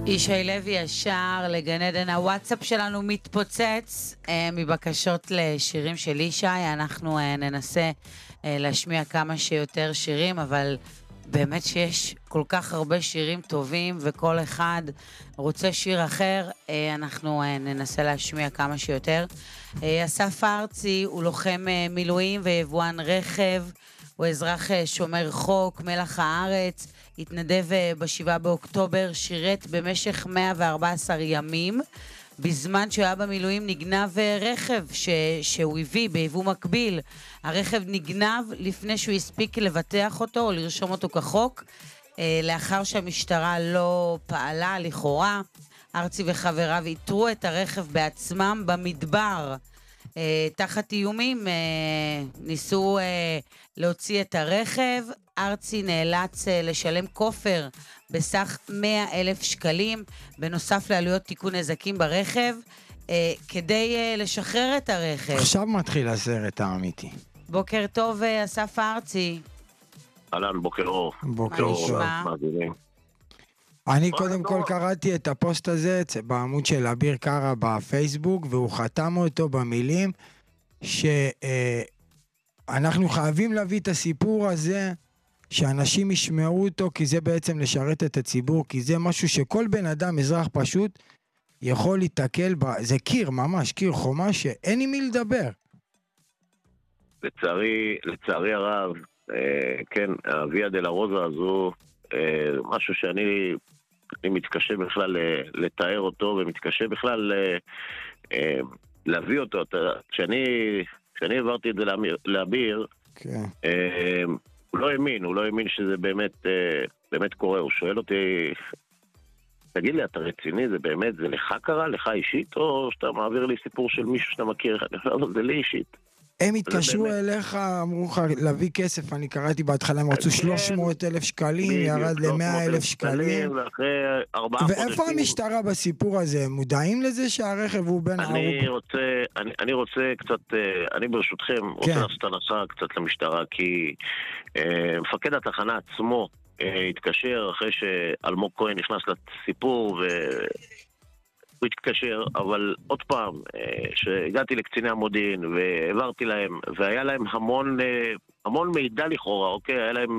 ישי לוי ישר לגן עדן, הוואטסאפ שלנו מתפוצץ מבקשות לשירים של ישי. אנחנו ננסה להשמיע כמה שיותר שירים, אבל באמת שיש כל כך הרבה שירים טובים וכל אחד רוצה שיר אחר, אנחנו ננסה להשמיע כמה שיותר. אסף ארצי הוא לוחם מילואים ויבואן רכב, הוא אזרח שומר חוק, מלח הארץ, התנדב ב7 באוקטובר, שירת במשך 114 ימים. בזמן שהוא היה במילואים נגנב רכב שהוא הביא ביבוא מקביל. הרכב נגנב לפני שהוא הספיק לבטח אותו או לרשום אותו כחוק, לאחר שהמשטרה לא פעלה לכאורה. ארצי וחבריו איתרו את הרכב בעצמם במדבר. תחת איומים ניסו להוציא את הרכב. ארצי נאלץ לשלם כופר בסך 100,000 שקלים, בנוסף לעלויות תיקון נזקים ברכב, כדי לשחרר את הרכב. עכשיו מתחיל הסרט האמיתי. בוקר טוב, אסף ארצי. אהלן, בוקר אור. בוקר טוב. מאזינים. אני קודם כל קראתי את הפוסט הזה בעמוד של אביר קארה בפייסבוק, והוא חתם אותו במילים שאנחנו חייבים להביא את הסיפור הזה, שאנשים ישמעו אותו, כי זה בעצם לשרת את הציבור, כי זה משהו שכל בן אדם, אזרח פשוט, יכול להתקל בה. זה קיר, ממש קיר חומה, שאין עם מי לדבר. לצערי הרב, כן, הוויה דולורוזה הזו, משהו שאני מתקשה בכלל לתאר אותו, ומתקשה בכלל להביא אותו. כשאני העברתי את זה לאביר, כן. הוא לא האמין שזה באמת קורה. הוא שואל אותי, תגיד לי, אתה רציני? זה באמת, זה לך קרה? לך אישית? או שאתה מעביר לי סיפור של מישהו שאתה מכיר? אני אומר, זה לי אישית. הם התקשרו אליך, אמרו לך להביא כסף, אני קראתי בהתחלה, הם רצו 300,000 שקלים, ירד ל100,000 שקלים. ואיפה המשטרה בסיפור הזה? הם מודעים לזה שהרכב הוא בין ההרוג? אני רוצה קצת, אני ברשותכם רוצה לעשות הנחה קצת למשטרה, כי מפקד התחנה עצמו התקשר אחרי שאלמוג כהן נכנס לסיפור, הוא התקשר, אבל עוד פעם, שהגעתי לקציני המודיעין והעברתי להם, והיה להם המון מידע לכאורה, אוקיי? היה להם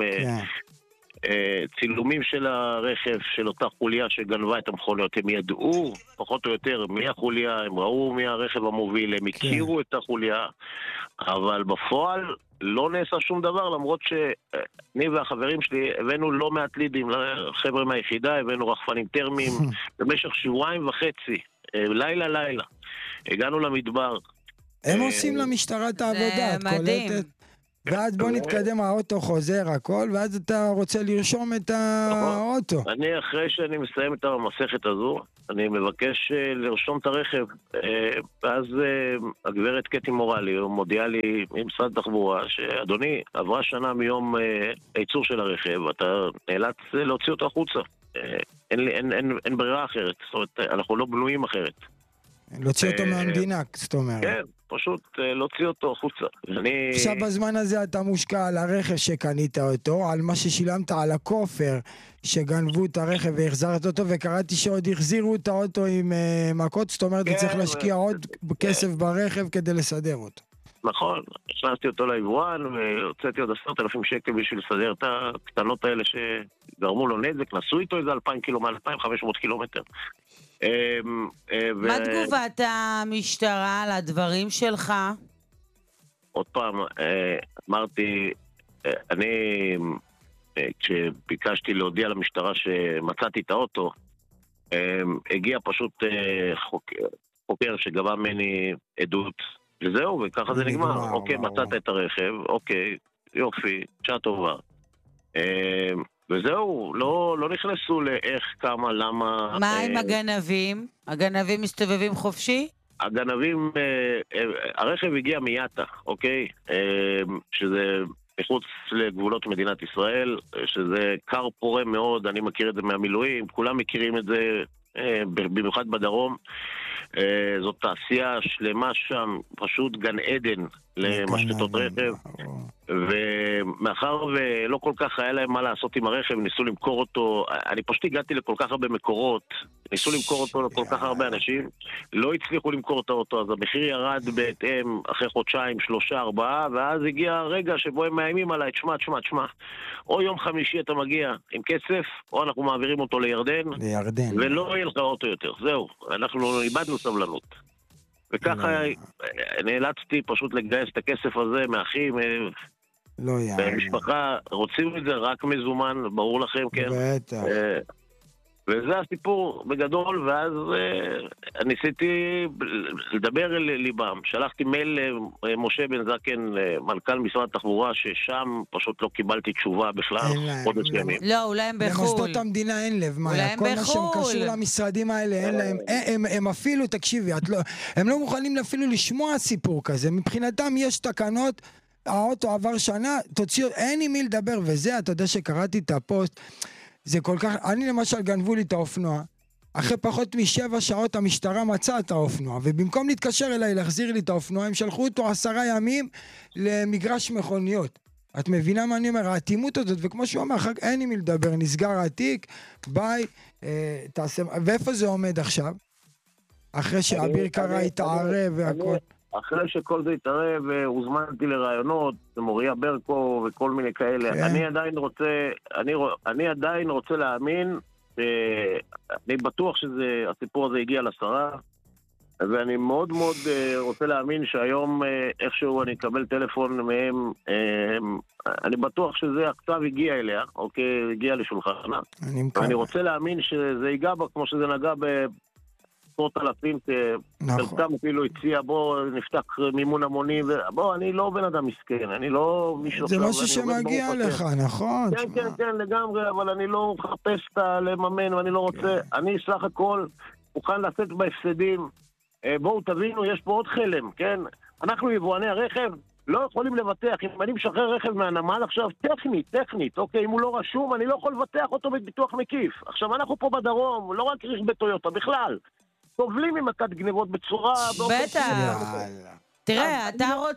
צילומים של הרכב, של אותה חוליה שגנבה את המכוניות. הם ידעו, פחות או יותר, מי החוליה, הם ראו מי הרכב המוביל, הם הכירו את החוליה, אבל בפועל לא נעשה שום דבר, למרות שאני והחברים שלי הבאנו לא מעט לידים, לחבר'ה מהיחידה, הבאנו רחפנים טרמיים, במשך 2.5 שבועות, לילה. הגענו למדבר. הם עושים למשטרה את העבודה, את קולטת. ואז בוא נתקדם, האוטו חוזר הכל, ואז אתה רוצה לרשום את האוטו. אני אחרי שאני מסיים את המסכת הזו, אני מבקש לרשום את הרכב, ואז הגברת קטי מורלי מודיעה לי ממשרד התחבורה, שאדוני, עברה שנה מיום הייצור של הרכב, אתה נאלץ להוציא אותו החוצה. אין ברירה אחרת, זאת אומרת, אנחנו לא בנויים אחרת. להוציא אותו מהמדינה, זאת אומרת. כן, פשוט להוציא אותו החוצה. עכשיו בזמן הזה אתה מושקע על הרכב שקנית אותו, על מה ששילמת על הכופר שגנבו את הרכב והחזרת אותו, וקראתי שעוד החזירו את האוטו עם מכות, זאת אומרת, צריך להשקיע עוד כסף ברכב כדי לסדר אותו. נכון, הכנסתי אותו ליבואן והוצאתי עוד 10,000 שקל בשביל לסדר את הקטנות האלה שגרמו לו נזק, נסעו איתו איזה 2,500 קילומטר. מה תגובת המשטרה על הדברים שלך? עוד פעם, אמרתי, אני כשביקשתי להודיע למשטרה שמצאתי את האוטו, הגיע פשוט חוקר שגבה ממני עדות, וזהו, וככה זה נגמר. אוקיי, מצאת את הרכב, אוקיי, יופי, שעה טובה. וזהו, לא נכנסו לאיך, כמה, למה. מה עם הגנבים? הגנבים מסתובבים חופשי? הגנבים, הרכב הגיע מיאטה, אוקיי? שזה מחוץ לגבולות מדינת ישראל, שזה קר פורה מאוד, אני מכיר את זה מהמילואים, כולם מכירים את זה, במיוחד בדרום. זאת תעשייה שלמה שם, פשוט גן עדן למשתתות רכב, ומאחר ולא כל כך היה להם מה לעשות עם הרכב, ניסו למכור אותו. אני פשוט הגעתי לכל כך הרבה מקורות ניסו למכור אותו לכל כך הרבה אנשים, לא הצליחו למכור את האוטו, אז המחיר ירד בהתאם אחרי חודשיים, 3, 4, ואז הגיע הרגע שבו הם מאיימים עליי, תשמע, או יום חמישי אתה מגיע עם כסף, או אנחנו מעבירים אותו לירדן, ולא יהיה לך אוטו יותר, זהו, אנחנו איבדנו סבלנות. וככה נאלצתי פשוט לגייס את הכסף הזה מאחים, במשפחה, רוצים את זה רק מזומן, ברור לכם, כן? בטח. וזה הסיפור בגדול, ואז ניסיתי לדבר אל ליבם. שלחתי מייל למשה בן זקן, מנכ"ל משרד התחבורה, ששם פשוט לא קיבלתי תשובה בכלל, חודש ימים. לא, אולי הם בחול. למוסדות המדינה אין לב, מה? כל מה שקשור למשרדים האלה, אין להם, הם אפילו, תקשיבי, הם לא מוכנים אפילו לשמוע סיפור כזה. מבחינתם יש תקנות, האוטו עבר שנה, תוציאו, אין עם מי לדבר, וזה, אתה יודע שקראתי את הפוסט, זה כל כך, אני למשל גנבו לי את האופנוע, אחרי פחות מ7 שעות המשטרה מצאה את האופנוע, ובמקום להתקשר אליי להחזיר לי את האופנוע, הם שלחו אותו 10 ימים למגרש מכוניות. את מבינה מה אני אומר? האטימות הזאת, וכמו שהוא אומר, אין עם מי לדבר, נסגר התיק, ביי, תעשה, ואיפה זה עומד עכשיו? אחרי שאביר קרא התערב והכל. אחרי שכל זה התערב, הוזמנתי לרעיונות, מוריה ברקו וכל מיני כאלה. כן. אני עדיין רוצה להאמין, אני בטוח שהסיפור הזה הגיע לשרה, ואני מאוד מאוד רוצה להאמין שהיום איכשהו אני אקבל טלפון מהם, אני בטוח שזה עכשיו הגיע אליה, אוקיי, הגיע לשולחנה. אני רוצה להאמין שזה ייגע בה כמו שזה נגע עשרות אלפים, חלקם אפילו הציע, בוא נפתח מימון המונים, בוא, אני לא בן אדם מסכן, אני לא מישהו... זה משהו שמגיע לך, נכון? כן, לגמרי, אבל אני לא מחפש לממן, ואני לא רוצה, אני סך הכל מוכן לשאת בהפסדים. בואו תבינו, יש פה עוד חלם, כן? אנחנו יבואני הרכב לא יכולים לבטח, אם אני משחרר רכב מהנמל עכשיו, טכנית, אוקיי, אם הוא לא רשום, אני לא יכול לבטח אותו בביטוח מקיף. עכשיו, אנחנו פה בדרום, לא רק רכבי טויוטה, בכלל. סובלים ממכת גנבות בצורה... בטח. תראה,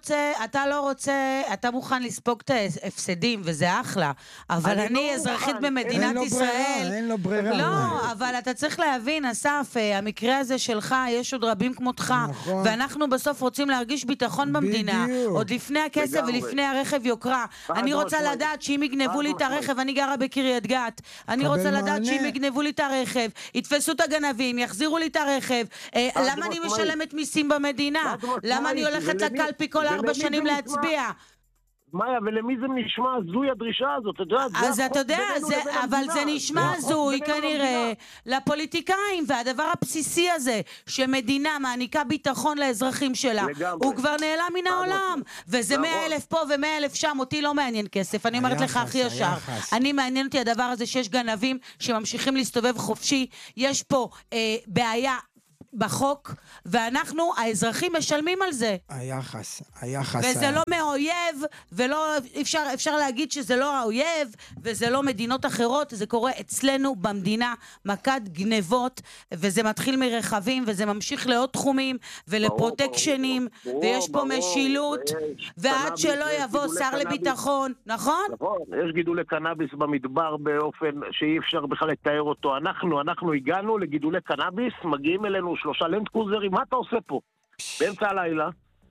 אתה לא רוצה, אתה מוכן לספוג את ההפסדים, וזה אחלה, אבל אני אזרחית במדינת ישראל... אין לו ברירה. לא, אבל אתה צריך להבין, אסף, המקרה הזה שלך, יש עוד רבים כמותך, ואנחנו בסוף רוצים להרגיש ביטחון במדינה, עוד לפני הכסף ולפני הרכב יוקרה. אני רוצה לדעת שאם יגנבו לי את הרכב, אני גרה בקריית גת, אני רוצה לדעת שאם יגנבו לי את הרכב, יתפסו את הגנבים, יחזירו לי את הרכב, למה אני משלמת מיסים במדינה? למה אני הולכת לקלפי כל 4 שנים להצביע? מאיה, ולמי זה נשמע הזוי הדרישה הזאת? אז אתה יודע, אבל זה נשמע הזוי כנראה לפוליטיקאים, והדבר הבסיסי הזה, שמדינה מעניקה ביטחון לאזרחים שלה, הוא כבר נעלם מן העולם, וזה 100,000 פה ו100,000 שם, אותי לא מעניין כסף, אני אומרת לך הכי ישר, אני מעניין אותי הדבר הזה שיש גנבים שממשיכים להסתובב חופשי, יש פה בעיה בחוק, ואנחנו, האזרחים, משלמים על זה. היחס. וזה לא מאויב, ולא, אפשר להגיד שזה לא האויב, וזה לא מדינות אחרות, זה קורה אצלנו במדינה, מכת גנבות, וזה מתחיל מרחבים, וזה ממשיך לעוד תחומים, ולפרוטקשנים, ויש פה משילות, ועד שלא יבוא שר לביטחון, נכון? נכון, יש גידולי קנאביס במדבר באופן שאי אפשר בכלל לתאר אותו. אנחנו הגענו לגידולי קנאביס, מגיעים אלינו 3 לנד קרוזרים, מה אתה עושה פה? באמצע הלילה,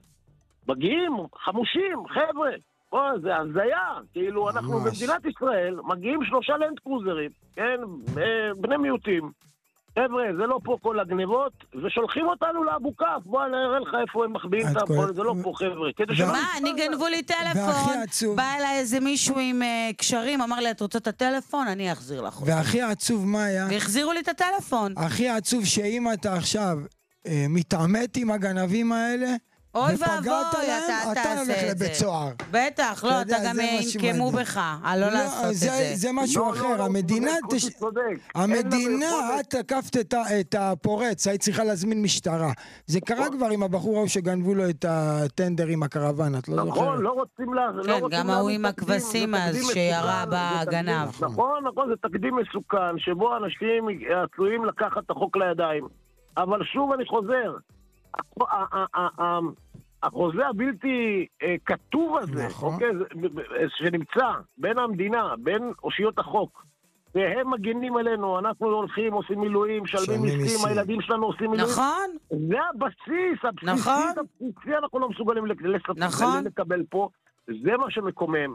מגיעים, חמושים, חבר'ה, זה הזיה, כאילו אנחנו במדינת ישראל, מגיעים 3 לנד קרוזרים, כן, בני מיעוטים, חבר'ה, זה לא פה כל הגנבות, ושולחים אותנו לאבו כף, בוא נראה לך איפה הם מחביאים את הפועל, זה לא פה חבר'ה. מה, אני גנבו לי טלפון, בא אליי איזה מישהו עם קשרים, אמר לי, את רוצה את הטלפון? אני אחזיר לך. והכי עצוב מה היה? והחזירו לי את הטלפון. הכי עצוב שאם אתה עכשיו מתעמת עם הגנבים האלה, אוי ואבוי, אתה הולך לבית סוהר. בטח, לא, אתה גם ינקמו בך, לא לעשות את זה. זה משהו אחר, המדינה, את תקפת את הפורץ, היית צריכה להזמין משטרה. זה קרה כבר עם הבחור ההוא שגנבו לו את הטנדר עם הקרוון, את לא זוכרת. נכון, לא רוצים כן, גם ההוא עם הכבשים אז שירה בגנב. נכון, זה תקדים מסוכן, שבו אנשים עשויים לקחת את החוק לידיים. אבל שוב אני חוזר, החוזה הבלתי כתוב הזה, אוקיי, שנמצא בין המדינה, בין אושיות החוק, והם מגנים עלינו, אנחנו הולכים, עושים מילואים, שלמים מיסים, הילדים שלנו עושים מילואים. נכון. זה הבסיס, הבסיסי, אנחנו לא מסוגלים לקבל פה, זה מה שמקומם.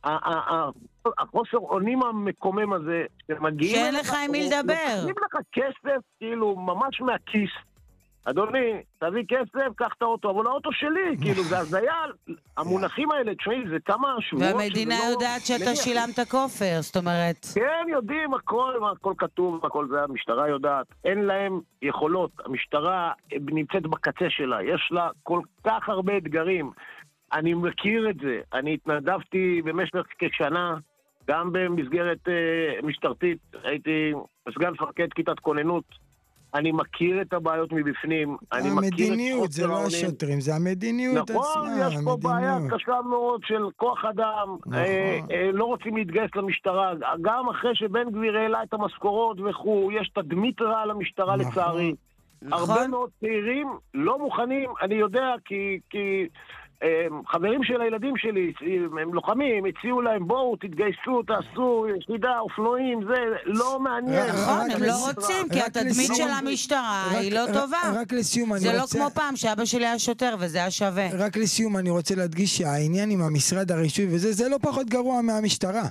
החוסר אונים המקומם הזה, שאין לך עם מי לדבר. נותנים לך כסף, כאילו, ממש מהכיס. אדוני, תביא כסף, קח את האוטו, אבל האוטו שלי, כאילו, זה הזיה, המונחים האלה, תשמעי, זה כמה שבועות. והמדינה יודעת שאתה שילמת כופר, זאת אומרת. כן, יודעים, הכל כתוב, הכל זה, המשטרה יודעת. אין להם יכולות, המשטרה נמצאת בקצה שלה, יש לה כל כך הרבה אתגרים. אני מכיר את זה, אני התנדבתי במשך כשנה, גם במסגרת משטרתית, הייתי סגן מפקד כיתת כוננות, אני מכיר את הבעיות מבפנים, אני מכיר את המדיניות, זה לא השוטרים, זה המדיניות עצמה. נכון, יש פה בעיה קשה מאוד של כוח אדם, לא רוצים להתגייס למשטרה, גם אחרי שבן גביר העלה את המשכורות וכו', יש תדמית רעה למשטרה לצערי. הרבה מאוד צעירים לא מוכנים, אני יודע כי חברים של הילדים שלי, הם לוחמים, הציעו להם, בואו, תתגייסו, תעשו, יחידה, אופנועים, זה לא מעניין. נכון, הם לא רוצים, כי התדמית של המשטרה היא לא טובה. רק לסיום, אני רוצה... זה לא כמו פעם, שאבא שלי היה שוטר, וזה היה שווה. רק לסיום, אני רוצה להדגיש שהעניין עם המשרד הרישוי וזה, זה לא פחות גרוע מהמשטרה.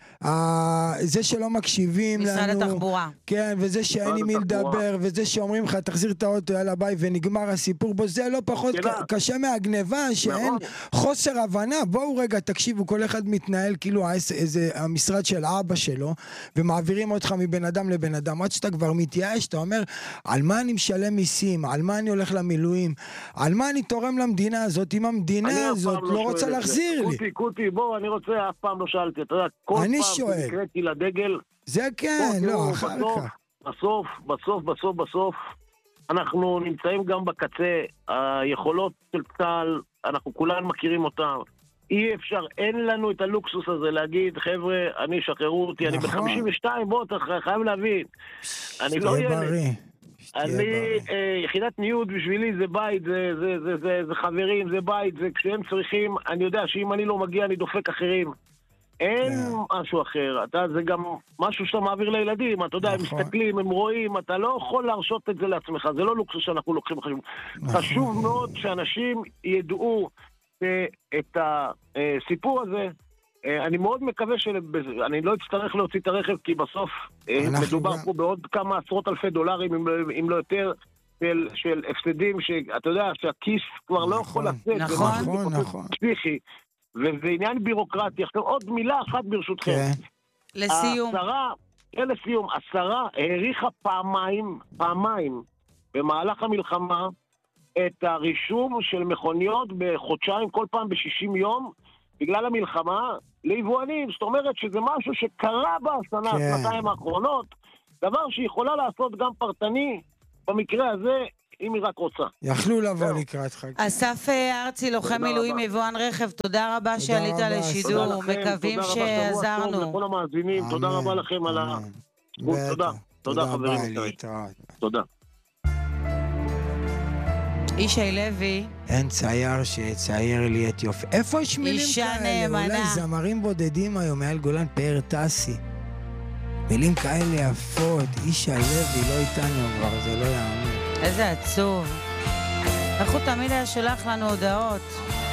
זה שלא מקשיבים לנו, משרד התחבורה. כן, וזה שאין עם מי לדבר, וזה שאומרים לך תחזיר את האוטו יאללה ביי ונגמר הסיפור בו, זה לא פחות קשה מהגניבה, שאין חוסר הבנה. בואו רגע תקשיבו, כל אחד מתנהל כאילו איזה המשרד של אבא שלו, ומעבירים אותך מבן אדם לבן אדם, עד שאתה כבר מתייאש, אתה אומר על מה אני משלם מיסים, על מה אני הולך למילואים, על מה אני תורם למדינה הזאת, אם המדינה הזאת לא רוצה להחזיר לי. קוטי, בוא, אני רוצה, אף פעם לא שאלתי, אתה יודע, כל פעם קראתי לדגל. זה כן, לא, אחר כך. בסוף, אנחנו נמצאים גם בקצה, היכולות של צה"ל, אנחנו כולנו מכירים אותם. אי אפשר, אין לנו את הלוקסוס הזה להגיד, חבר'ה, אני שחררו אותי, אני ב-52, בוא, אתה חייב להבין. אני לא ילד. יחידת ניוד בשבילי זה בית, זה חברים, זה בית, זה כשהם צריכים, אני יודע שאם אני לא מגיע אני דופק אחרים. אין משהו אחר, זה גם משהו שאתה מעביר לילדים, אתה יודע, הם מסתכלים, הם רואים, אתה לא יכול להרשות את זה לעצמך, זה לא לוקסוס שאנחנו לוקחים חשוב. חשוב מאוד שאנשים ידעו את הסיפור הזה. אני מאוד מקווה שאני לא אצטרך להוציא את הרכב, כי בסוף מדובר פה בעוד כמה עשרות אלפי דולרים, אם לא יותר, של הפסדים, שאתה יודע, שהכיס כבר לא יכול לצאת. נכון. וזה עניין בירוקרטי. עכשיו עוד מילה אחת ברשותכם. לסיום. השרה העריכה פעמיים במהלך המלחמה את הרישום של מכוניות בחודשיים, כל פעם ב-60 יום, בגלל המלחמה, ליבואנים. זאת אומרת שזה משהו שקרה בשנה, שנתיים האחרונות, דבר שיכולה לעשות גם פרטני, במקרה הזה, אם היא רק רוצה. יכלו לבוא לקראת חג. אסף ארצי, לוחם מילואים, יבואן רכב, תודה רבה שעלית לשידור, מקווים שעזרנו. לכל המאזינים, תודה רבה לכם על ה... תודה חברים. תודה. ישי לוי. אין צייר שצייר לי את יופי. איפה יש מילים כאלה? אולי זמרים בודדים היום, מעל גולן פאר טסי. מילים כאלה יפות. ישי לוי לא איתנו כבר, זה לא יאמין. איזה עצוב. איך הוא תמיד היה שולח לנו הודעות.